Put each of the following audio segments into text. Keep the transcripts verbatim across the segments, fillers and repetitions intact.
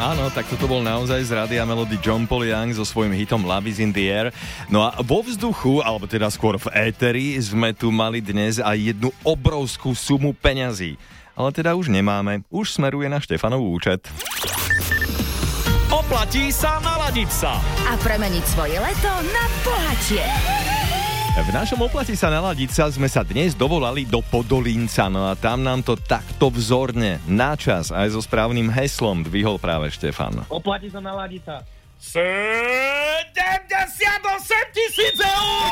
Áno, tak toto bol naozaj z Rádia Melody John Paul Young so svojím hitom Love is in the air. No a vo vzduchu, alebo teda skôr v éteri, sme tu mali dnes aj jednu obrovskú sumu peňazí. Ale teda už nemáme, už smeruje na Štefanov účet. Oplatí sa naladiť sa a premeniť svoje leto na bohatšie. V našom Oplatí sa naladiť sa sme sa dnes dovolali do Podolínca, no a tam nám to takto vzorne, načas aj so správnym heslom dvihol práve Štefan. Oplatí sa naladiť sa. sedemdesiatosem tisíc eur!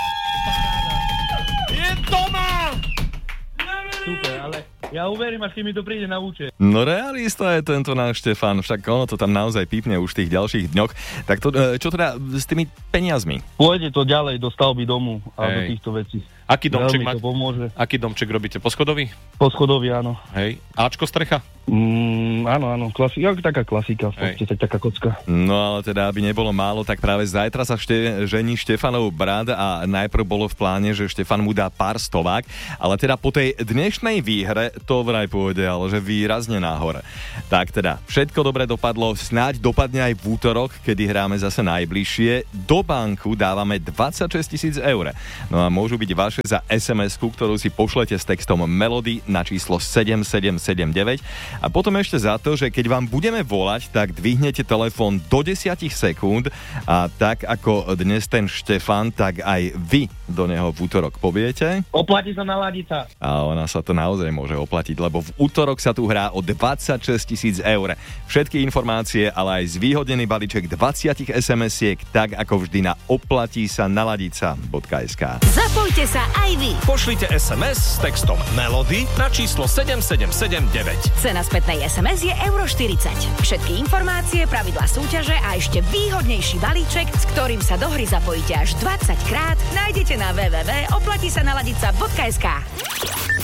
Je doma! Super, ale ja uverím, až keď mi to príde na účet. No realista je tento náš Štefan, však ono to tam naozaj pípne už v tých ďalších dňoch. Tak to, čo teda s tými peniazmi? Pôjde to ďalej do stavby domu a Hej. do týchto vecí. Aký domček Veľmi máte? to pomôže. Aký domček robíte? Poschodový? Po schodovi, áno. Hej. Ačko strecha? Mm, áno, áno, klasika, taká klasika, v podstate taká kocka. No ale teda, aby nebolo málo, tak práve zajtra sa šte, žení Štefanov brat a najprv bolo v pláne, že Štefan mu dá pár stovák, ale teda po tej dnešnej výhre to vraj pôjde, ale že výrazne nahor. Tak teda, všetko dobre dopadlo, snáď dopadne aj v útorok, kedy hráme zase najbližšie. Do banku dávame dvadsaťšesť tisíc eur. No a môžu byť vaše za es em esku, ktorú si pošlete s textom Melody na číslo sedem sedem sedem deväť. A potom ešte za to, že keď vám budeme volať, tak dvihnete telefón do desať sekúnd a tak ako dnes ten Štefan, tak aj vy do neho v útorok poviete. Oplatí sa naladiť sa. A ona sa to naozaj môže oplatiť, lebo v útorok sa tu hrá o dvadsaťšesť tisíc eur. Všetky informácie, ale aj zvýhodnený balíček dvadsať es em esiek, tak ako vždy na oplatí sa naladiť sa bodka es ká. Zapojte sa aj vy. Pošlite es em es s textom Melody na číslo sedem sedem sedem deväť. Cena spätnej es em es je euro štyridsať. Všetky informácie, pravidlá súťaže a ešte výhodnejší balíček, s ktorým sa do hry zapojíte až dvadsať krát, nájdete na w w w bodka oplatí sa naladiť sa bodka es ká.